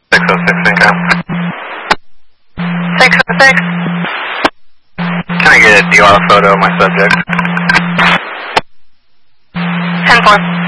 606 income. 606. Can I get a DR photo of my subject? 10-4.